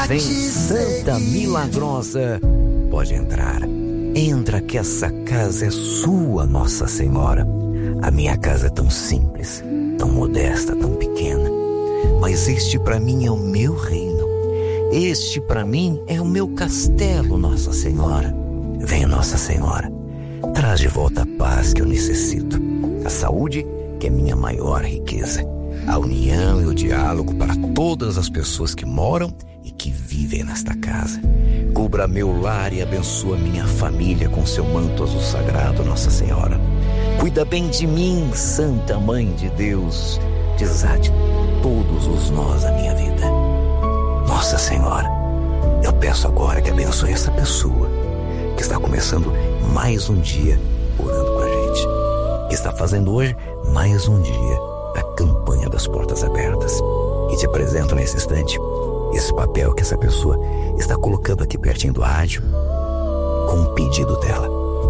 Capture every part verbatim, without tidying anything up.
Vem, Santa Milagrosa, pode entrar. Entra que essa casa é sua, Nossa Senhora. A minha casa é tão simples, tão modesta, tão pequena, mas este para mim é o meu reino. Este para mim é o meu castelo, Nossa Senhora. Vem, Nossa Senhora, traz de volta a paz que eu necessito, a saúde que é minha maior riqueza, a união e o diálogo para todas as pessoas que moram e que vivem nesta casa. Cubra meu lar e abençoa minha família com seu manto azul sagrado, Nossa Senhora. Cuida bem de mim, Santa Mãe de Deus. Desate todos os nós da minha vida. Nossa Senhora, eu peço agora que abençoe essa pessoa que está começando mais um dia orando com a gente, que está fazendo hoje mais um dia da campanha das portas abertas. E te apresento nesse instante esse papel que essa pessoa está colocando aqui pertinho do rádio com um pedido dela.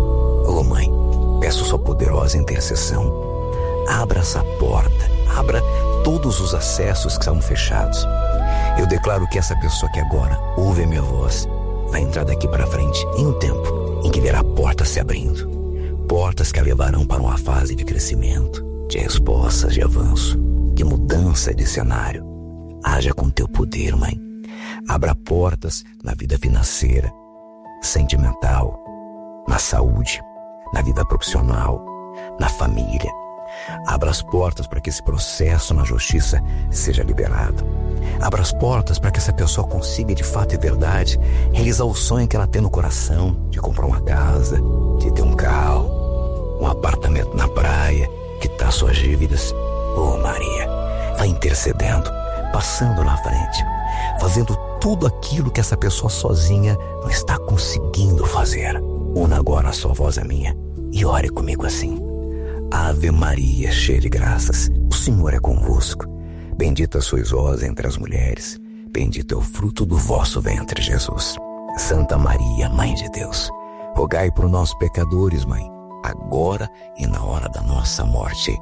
Ô Mãe, peço sua poderosa intercessão. Abra essa porta, abra todos os acessos que estão fechados. Eu declaro que essa pessoa que agora ouve a minha voz vai entrar daqui para frente em um tempo em que verá portas se abrindo. Portas que a levarão para uma fase de crescimento, de respostas, de avanço, de mudança de cenário. Haja com teu poder, Mãe. Abra portas na vida financeira, sentimental, na saúde, na vida profissional, na família. Abra as portas para que esse processo na justiça seja liberado. Abra as portas para que essa pessoa consiga, de fato e verdade, realizar o sonho que ela tem no coração de comprar uma casa, de ter um carro, um apartamento na praia, quitar suas dívidas. Oh, Maria, vai intercedendo, passando na frente, fazendo tudo aquilo que essa pessoa sozinha não está conseguindo fazer. Una agora a sua voz à minha e ore comigo assim. Ave Maria, cheia de graças, o Senhor é convosco. Bendita sois vós entre as mulheres, bendito é o fruto do vosso ventre, Jesus. Santa Maria, Mãe de Deus, rogai por nós pecadores, Mãe, agora e na hora da nossa morte.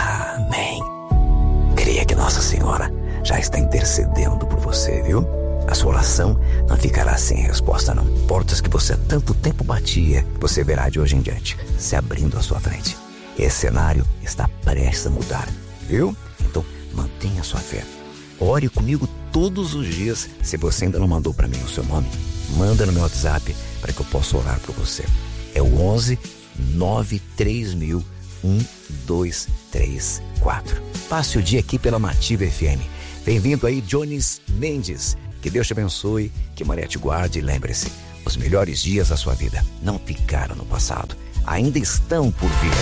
Amém. Creia que Nossa Senhora já está intercedendo por você, viu? A sua oração não ficará sem resposta, não. Portas que você há tanto tempo batia, você verá de hoje em diante se abrindo à sua frente. Esse cenário está prestes a mudar, viu? Então, mantenha a sua fé. Ore comigo todos os dias. Se você ainda não mandou para mim o seu nome, manda no meu WhatsApp para que eu possa orar por você. É o onze nove três mil um dois três quatro. Passe o dia aqui pela Nativa F M. Bem-vindo aí, Jones Mendes. Que Deus te abençoe, que Maria te guarde e lembre-se, os melhores dias da sua vida não ficaram no passado, ainda estão por vir.